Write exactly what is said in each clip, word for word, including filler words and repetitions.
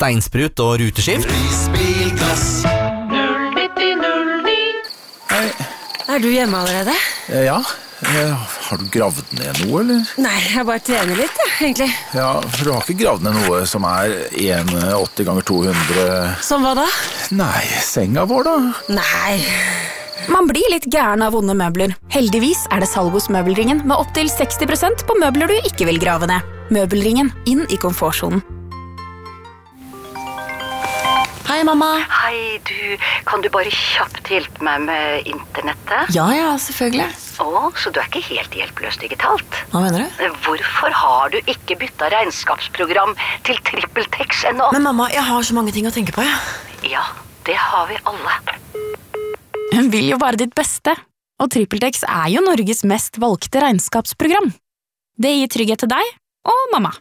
steinsprut og ruteskift. Prisbilglass. Hei. Er du hjemme allerede? Ja, har du gravd ned noe, eller? Nei, jeg bare trener litt, ja, egentlig. Ja, for du har ikke gravd ned noe som er en komma åtti ganger to hundre... Som hva da? Nei, senga vår da? Nei. Man blir litt gæren av vonde møbler. Heldigvis er det salg hos Møbelringen med opp til seksti prosent på møbler du ikke vil grave ned. Møbelringen, inn i komfortsonen. Hei, mamma. Hei, du. Kan du bare kjapt hjelpe meg med internettet? Ja, ja, selvfølgelig. Å, så du er ikke helt hjelpeløs digitalt? Hva mener du? Hvorfor har du ikke byttet regnskapsprogram til TrippelTex ennå? Men mamma, jeg har så mange ting å tenke på, ja. Ja, det har vi alle. Hun vil jo bare ditt beste, og TrippelTex er jo Norges mest valgte regnskapsprogram. Det gir trygghet til deg og mamma.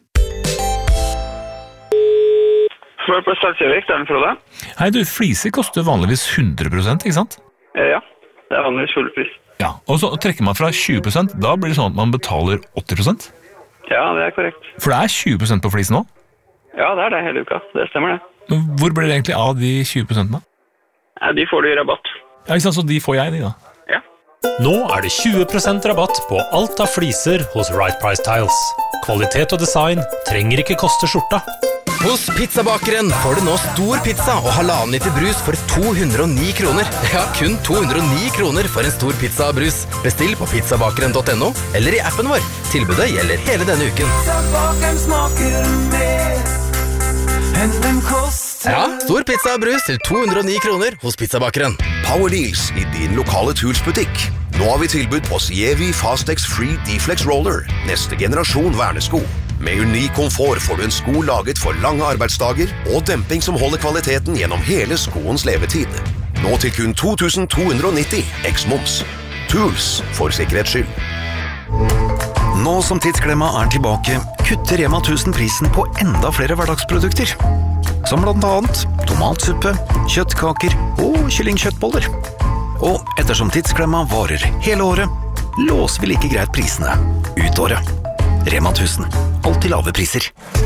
Svar på Stadsjøvik, det er Frode. Hei du, fliser koster vanligvis hundre prosent, ikke sant? Ja, det er vanligvis full pris. Ja, og så trekker man fra tjue prosent, da blir det sånn at man betaler åtti prosent? Ja, det er korrekt. For det er tjue prosent på flisen nå? Ja, det er det hele uka, det stemmer det. Men hvor blir det egentlig av de tjue prosentene? Ja, de får du i rabatt. Ja, ikke sant, så de får jeg de da? Ja. Nå er det tjue prosent rabatt på alt av fliser hos Right Price Tiles. Kvalitet og design trenger ikke koste skjorta. Hos Pizzabakeren får du nå stor pizza og halvannen liter brus for to hundre og ni kroner. Ja, kun to hundre og ni kroner for en stor pizza og brus. Bestill på pizzabakeren punktum no eller i appen vår. Tilbudet gjelder hele denne uken. Pizzabakeren smaker mer enn den koster. Ja, stor pizza og brus til to hundre og ni kroner hos Pizzabakeren. Power Deals i din lokale Tools-butikk. Nå har vi tilbud på Sievi Fastex Free Deflex Roller. Neste generasjon vernesko. Med unik komfort får du en sko laget for lange arbeidsdager og demping som holder kvaliteten gjennom hele skoens levetid. Nå til kun to tusen to hundre og nitti, eks-moms. Tools for sikkerhets skyld. Nå som Tidsklemma er tilbake, kutter Rema tusen prisen på enda flere hverdagsprodukter. Som blant annet tomatsuppe, kjøttkaker og kyllingkjøttboller. Og ettersom Tidsklemma varer hele året, låser vi like greit prisene ut året. Rema tusen. Alltid lave priser.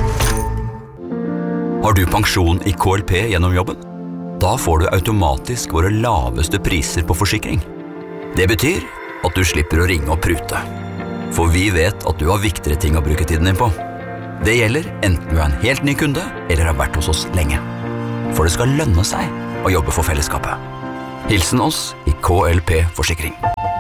Har du pensjon i K L P gjennom jobben? Da får du automatisk våre laveste priser på forsikring. Det betyr at du slipper å ringe og prute. For vi vet at du har viktigere ting å bruke tiden din på. Det gjelder enten du er en helt ny kunde eller har vært hos oss lenge. For det skal lønne seg å jobbe for fellesskapet. Hilsen oss i K L P Forsikring.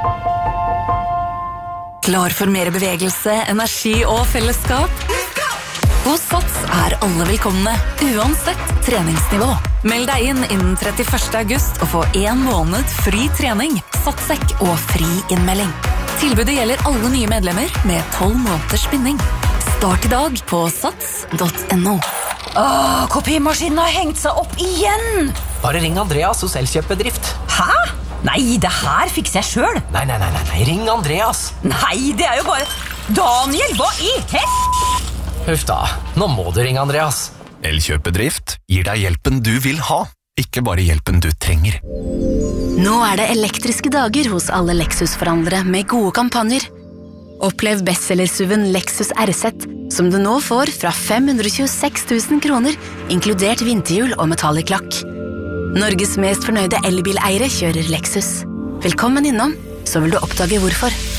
Klar for mer bevegelse, energi og fellesskap? Hos Sats er alle velkomne, uansett treningsnivå. Meld deg inn innen trettiførste august og få en måned fri trening, satssekk og fri innmelding. Tilbudet gjelder alle nye medlemmer med tolv måneders spinning. Start i dag på sats punktum no. Åh, kopimaskinen har hengt seg opp igjen! Bare ring Andreas hos Elkjøpbedrift. Hæ? Nei, det her fikser jeg selv. Nei, nei, nei, nei, ring Andreas. Nei, det er jo bare... Daniel, hva i hest? Huff da, nå må du ringe Andreas. Elkjøpbedrift gir deg hjelpen du vil ha, ikke bare hjelpen du trenger. Nå er det elektriske dager hos alle Lexus-forhandlere med gode kampanjer. Opplev bestsellersuven Lexus R Z, som du nå får fra fem hundre og tjueseks tusen kroner, inkludert vinterhjul og metallic lakk. Norges mest fornøyde elbileiere kjører Lexus. Velkommen innom, så vil du oppdage hvorfor.